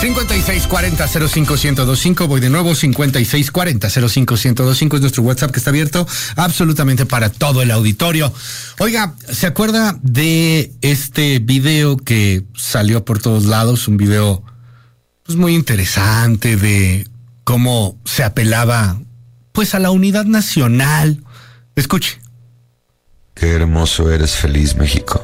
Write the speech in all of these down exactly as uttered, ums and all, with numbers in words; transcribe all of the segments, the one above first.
cincuenta y seis cuarenta cero cinco uno cero dos cinco, voy de nuevo, cincuenta y seis cuarenta cero cinco uno cero dos cinco es nuestro WhatsApp que está abierto absolutamente para todo el auditorio. Oiga, ¿se acuerda de este video que salió por todos lados? Un video pues muy interesante de cómo se apelaba pues a la unidad nacional. Escuche. Qué hermoso eres, feliz México.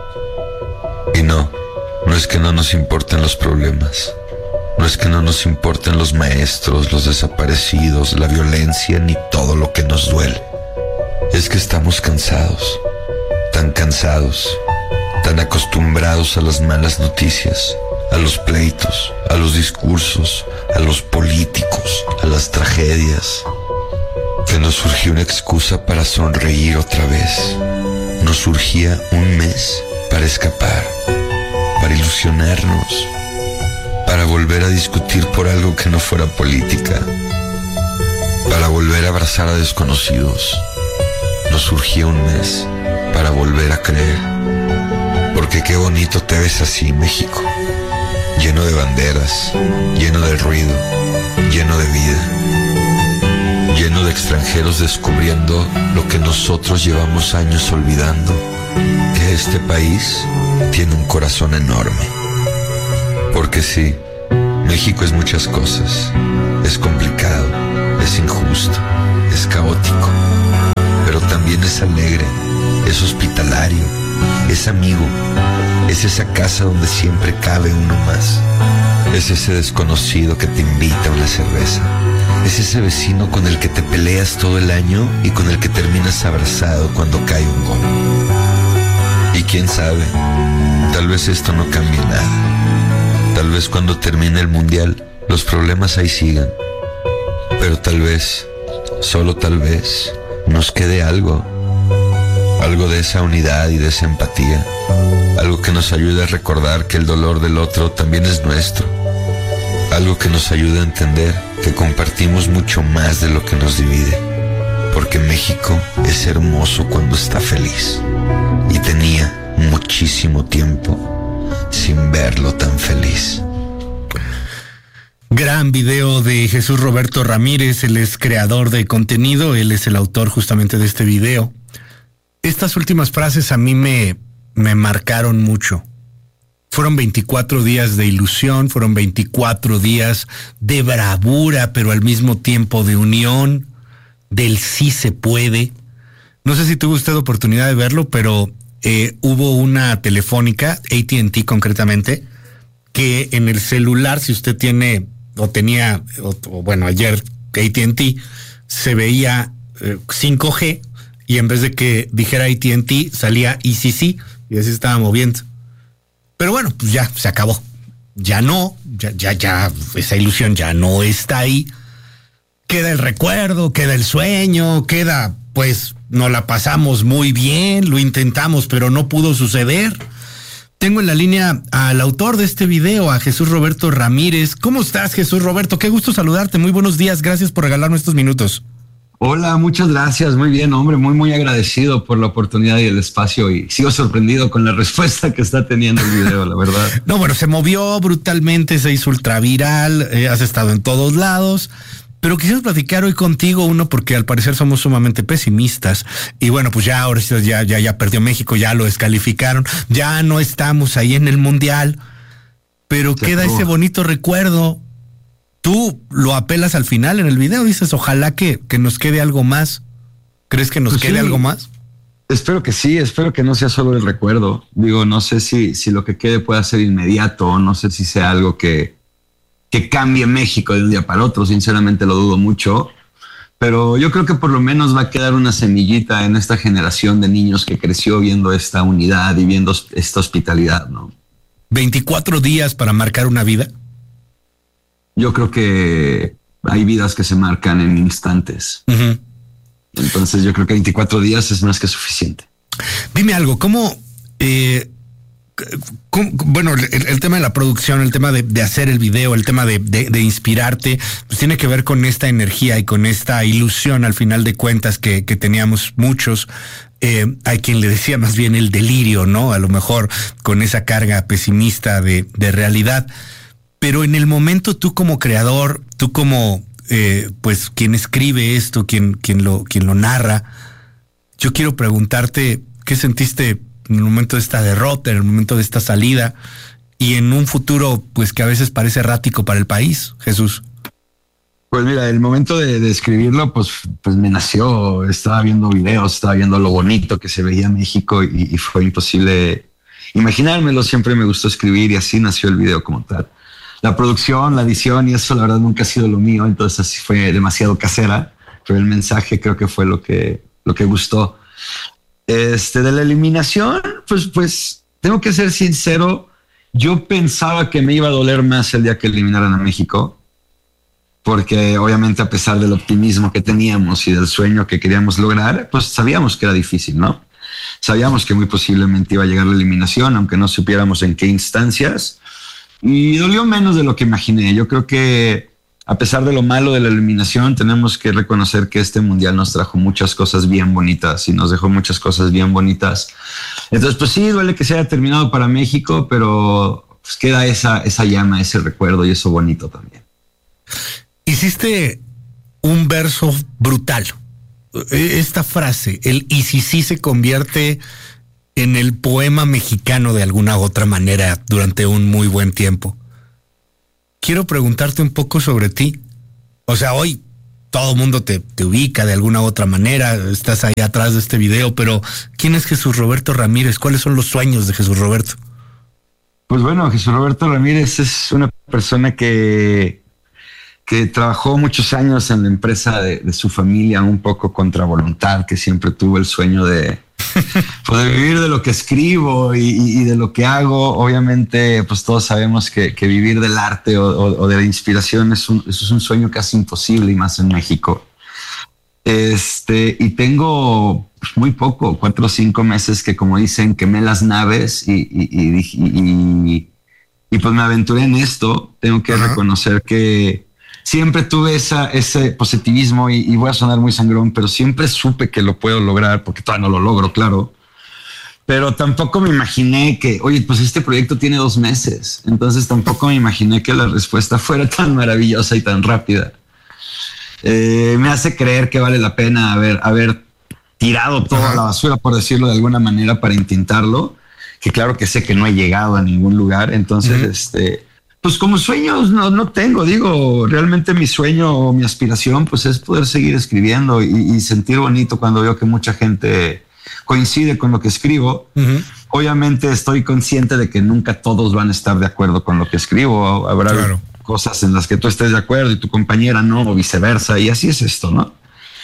Y no, no es que no nos importen los problemas. No es que no nos importen los maestros, los desaparecidos, la violencia, ni todo lo que nos duele. Es que estamos cansados, tan cansados, tan acostumbrados a las malas noticias, a los pleitos, a los discursos, a los políticos, a las tragedias, que nos surgió una excusa para sonreír otra vez. Nos surgía un mes para escapar, para ilusionarnos, para volver a discutir por algo que no fuera política, para volver a abrazar a desconocidos. Nos surgía un mes para volver a creer, porque qué bonito te ves así, México, lleno de banderas, lleno de ruido, lleno de vida, lleno de extranjeros descubriendo lo que nosotros llevamos años olvidando, que este país tiene un corazón enorme. Porque sí, México es muchas cosas. Es complicado, es injusto, es caótico, pero también es alegre, es hospitalario, es amigo, es esa casa donde siempre cabe uno más, es ese desconocido que te invita a una cerveza, es ese vecino con el que te peleas todo el año y con el que terminas abrazado cuando cae un gol. Y quién sabe, tal vez esto no cambie nada. Tal vez cuando termine el mundial los problemas ahí sigan, pero tal vez, solo tal vez, nos quede algo, algo de esa unidad y de esa empatía, algo que nos ayude a recordar que el dolor del otro también es nuestro, algo que nos ayude a entender que compartimos mucho más de lo que nos divide, porque México es hermoso cuando está feliz, y tenía muchísimo tiempo sin verlo tan feliz. Gran video de Jesús Roberto Ramírez, él es creador de contenido, él es el autor justamente de este video. Estas últimas frases a mí me, me marcaron mucho. Fueron veinticuatro días de ilusión, fueron veinticuatro días de bravura, pero al mismo tiempo de unión, del sí se puede. No sé si tuvo usted oportunidad de verlo, pero eh, hubo una telefónica, A T and T concretamente, que en el celular, si usted tiene o tenía, o, o bueno, ayer A T and T, se veía eh, cinco G y en vez de que dijera A T and T salía E C C y así estaba moviendo. Pero bueno, pues ya se acabó. Ya no, ya, ya, ya, esa ilusión ya no está ahí. Queda el recuerdo, queda el sueño, queda, pues, nos la pasamos muy bien, lo intentamos, pero no pudo suceder. Tengo en la línea al autor de este video, a Jesús Roberto Ramírez. ¿Cómo estás, Jesús Roberto? Qué gusto saludarte. Muy buenos días. Gracias por regalarnos estos minutos. Hola, muchas gracias. Muy bien, hombre. Muy, muy agradecido por la oportunidad y el espacio. Y sigo sorprendido con la respuesta que está teniendo el video, la verdad. No, bueno, se movió brutalmente, se hizo ultraviral. Eh, has estado en todos lados. Pero quisiera platicar hoy contigo, uno, porque al parecer somos sumamente pesimistas. Y bueno, pues ya ahora ya, ya, ya perdió México, ya lo descalificaron, ya no estamos ahí en el Mundial. Pero Se queda acabó. Ese bonito recuerdo. Tú lo apelas al final en el video, dices, ojalá que, que nos quede algo más. ¿Crees que nos pues quede sí. algo más? Espero que sí, espero que no sea solo el recuerdo. Digo, no sé si, si lo que quede pueda ser inmediato, no sé si sea algo que... que cambie México de un día para otro, sinceramente lo dudo mucho, pero yo creo que por lo menos va a quedar una semillita en esta generación de niños que creció viendo esta unidad y viendo esta hospitalidad, ¿no? ¿veinticuatro días para marcar una vida? Yo creo que hay vidas que se marcan en instantes. Uh-huh. Entonces yo creo que veinticuatro días es más que suficiente. Dime algo, ¿cómo... Eh... Bueno, el, el tema de la producción, el tema de, de hacer el video, el tema de, de, de inspirarte, pues tiene que ver con esta energía y con esta ilusión al final de cuentas que, que teníamos muchos. Eh, hay quien le decía más bien el delirio, ¿no? A lo mejor con esa carga pesimista de, de realidad. Pero en el momento tú como creador, tú como eh, pues quien escribe esto, quien, quien, lo, quien lo narra, yo quiero preguntarte qué sentiste en el momento de esta derrota, en el momento de esta salida y en un futuro pues que a veces parece errático para el país, Jesús. Pues mira, el momento de, de escribirlo, pues, pues me nació, estaba viendo videos, estaba viendo lo bonito que se veía México y, y fue imposible imaginármelo. Siempre me gustó escribir y así nació el video como tal. La producción, la edición y eso la verdad nunca ha sido lo mío, entonces así fue demasiado casera, pero el mensaje creo que fue lo que, lo que gustó. Este, de la eliminación, pues, pues tengo que ser sincero, yo pensaba que me iba a doler más el día que eliminaran a México, porque obviamente a pesar del optimismo que teníamos y del sueño que queríamos lograr, pues sabíamos que era difícil, ¿no? Sabíamos que muy posiblemente iba a llegar la eliminación, aunque no supiéramos en qué instancias, y dolió menos de lo que imaginé. Yo creo que a pesar de lo malo de la eliminación, tenemos que reconocer que este mundial nos trajo muchas cosas bien bonitas y nos dejó muchas cosas bien bonitas. Entonces, pues sí, duele que se haya terminado para México, pero pues queda esa, esa llama, ese recuerdo y eso bonito también. Hiciste un verso brutal. Esta frase, el y si sí se convierte en el poema mexicano de alguna u otra manera durante un muy buen tiempo. Quiero preguntarte un poco sobre ti. O sea, hoy todo el mundo te, te ubica de alguna u otra manera, estás ahí atrás de este video, pero ¿quién es Jesús Roberto Ramírez? ¿Cuáles son los sueños de Jesús Roberto? Pues bueno, Jesús Roberto Ramírez es una persona que, que trabajó muchos años en la empresa de, de su familia, un poco contra voluntad, que siempre tuvo el sueño de poder vivir de lo que escribo y, y de lo que hago. Obviamente, pues todos sabemos que, que vivir del arte o, o, o de la inspiración es un, eso es un sueño casi imposible, y más en México. Este, y tengo muy poco, cuatro o cinco meses que, como dicen, quemé las naves y, y, y, y, y, y pues me aventuré en esto. Tengo que Ajá. reconocer que siempre tuve esa, ese positivismo y, y voy a sonar muy sangrón, pero siempre supe que lo puedo lograr, porque todavía no lo logro, claro. Pero tampoco me imaginé que, oye, pues este proyecto tiene dos meses. Entonces tampoco me imaginé que la respuesta fuera tan maravillosa y tan rápida. Eh, me hace creer que vale la pena haber, haber tirado toda Ajá. la basura, por decirlo de alguna manera, para intentarlo. Que claro que sé que no he llegado a ningún lugar. Entonces, uh-huh. este... pues como sueños no, no tengo, digo, realmente mi sueño o mi aspiración pues es poder seguir escribiendo y, y sentir bonito cuando veo que mucha gente coincide con lo que escribo. Uh-huh. Obviamente estoy consciente de que nunca todos van a estar de acuerdo con lo que escribo. Habrá claro. cosas en las que tú estés de acuerdo y tu compañera no, o viceversa, y así es esto, ¿no?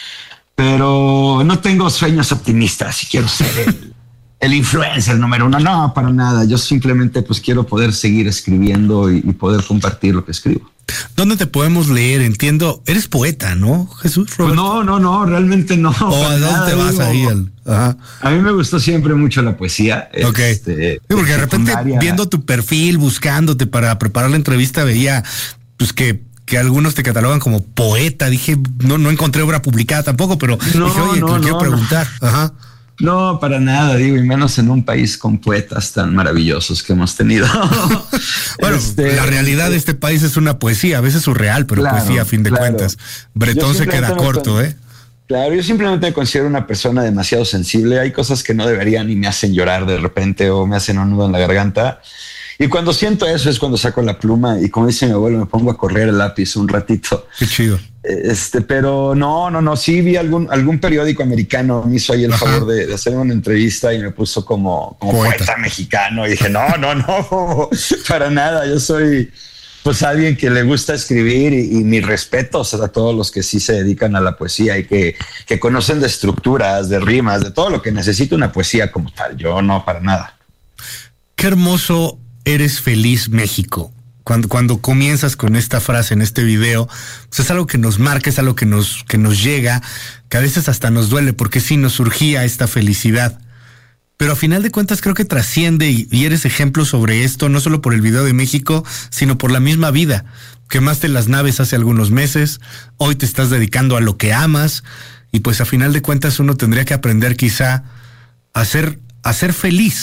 Pero no tengo sueños optimistas y quiero ser el... el influencer número uno, no, para nada. Yo simplemente pues quiero poder seguir escribiendo y, y poder compartir lo que escribo. ¿Dónde te podemos leer? Entiendo, eres poeta, ¿no, Jesús Roberto? Pues no, no, no, realmente no. ¿O a dónde te vas ahí? Al... Ajá. A mí me gustó siempre mucho la poesía. Ok. Este, sí, porque de repente secundaria... viendo tu perfil, buscándote para preparar la entrevista, veía pues que que algunos te catalogan como poeta. Dije, no, no encontré obra publicada tampoco, pero no, dije, oye, no, te no, quiero preguntar. No. Ajá. No, para nada, digo, y menos en un país con poetas tan maravillosos que hemos tenido. Bueno, este, la realidad de este país es una poesía, a veces surreal, pero claro, poesía a fin de claro. cuentas. Bretón se queda corto, con, ¿eh? Claro, yo simplemente me considero una persona demasiado sensible. Hay cosas que no deberían y me hacen llorar de repente o me hacen un nudo en la garganta. Y cuando siento eso es cuando saco la pluma y, como dice mi abuelo, me pongo a correr el lápiz un ratito. Qué chido. Este, pero no, no, no, sí vi algún, algún periódico americano, me hizo ahí el Ajá. favor de, de hacer una entrevista y me puso como, como poeta. poeta mexicano y dije, no, no, no, para nada, yo soy pues alguien que le gusta escribir y, y mis respetos a todos los que sí se dedican a la poesía y que, que conocen de estructuras, de rimas, de todo lo que necesita una poesía como tal. Yo no, para nada. Qué hermoso eres feliz, México. Cuando, cuando comienzas con esta frase en este video, pues es algo que nos marca, es algo que nos, que nos llega, que a veces hasta nos duele, porque sí nos surgía esta felicidad. Pero a final de cuentas creo que trasciende y, y eres ejemplo sobre esto, no solo por el video de México, sino por la misma vida. Quemaste las naves hace algunos meses, hoy te estás dedicando a lo que amas, y pues a final de cuentas uno tendría que aprender quizá a ser, a ser feliz.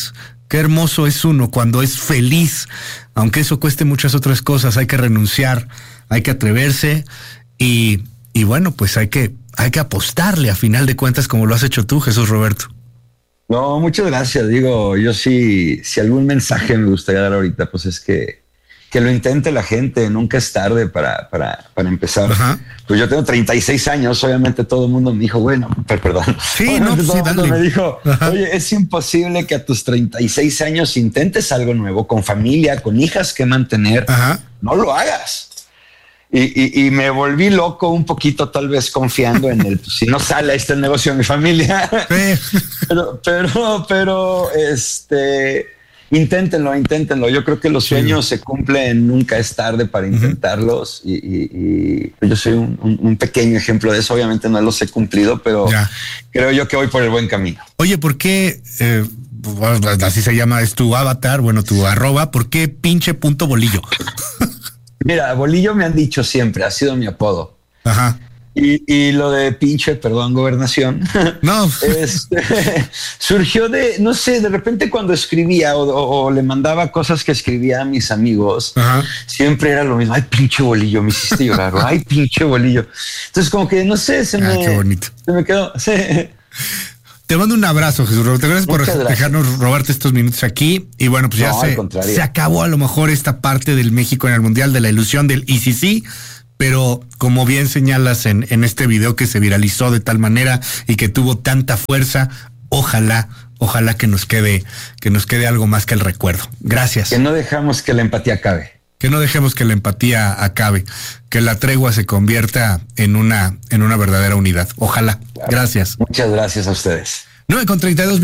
Qué hermoso es uno cuando es feliz, aunque eso cueste muchas otras cosas. Hay que renunciar, hay que atreverse y, y bueno, pues hay que, hay que apostarle a final de cuentas como lo has hecho tú, Jesús Roberto. No, muchas gracias. Digo, yo sí, si algún mensaje me gustaría dar ahorita, pues es que, que lo intente la gente. Nunca es tarde para, para, para empezar. Ajá. Pues yo tengo treinta y seis años. Obviamente todo el mundo me dijo, bueno, perdón. Sí, no, todo sí, el mundo dale. me dijo, Ajá. oye, es imposible que a tus treinta y seis años intentes algo nuevo con familia, con hijas que mantener. Ajá. No lo hagas. Y, y, y me volví loco un poquito, tal vez confiando en el, pues, si no sale este negocio de mi familia, sí. pero, pero, pero, este, inténtenlo, inténtenlo. Yo creo que los sueños sí. se cumplen, nunca es tarde para intentarlos. Uh-huh. y, y, y yo soy un, un, un pequeño ejemplo de eso. Obviamente no los he cumplido, pero ya. creo yo que voy por el buen camino. Oye, ¿por qué? Eh, así se llama, es tu avatar, bueno, tu arroba. ¿Por qué pinche punto bolillo? Mira, Bolillo me han dicho siempre, ha sido mi apodo. Ajá. Y, y lo de pinche, perdón, gobernación. No. Este, surgió de, no sé, de repente cuando escribía o, o, o le mandaba cosas que escribía a mis amigos, Ajá. siempre era lo mismo. Ay, pinche Bolillo, me hiciste llorar. Ay, pinche Bolillo. Entonces, como que, no sé, se, ah, me, qué bonito. se me quedó. Sí. Te mando un abrazo, Jesús Roberto. Gracias Muchas por gracias. dejarnos robarte estos minutos aquí. Y bueno, pues ya no, se, se acabó a lo mejor esta parte del México en el Mundial, de la ilusión del I C C. Pero como bien señalas en, en este video que se viralizó de tal manera y que tuvo tanta fuerza, ojalá, ojalá que nos quede, que nos quede algo más que el recuerdo. Gracias. Que no dejamos que la empatía acabe. Que no dejemos que la empatía acabe, que la tregua se convierta en una, en una verdadera unidad. Ojalá. Gracias. Muchas gracias a ustedes. nueve con treinta y dos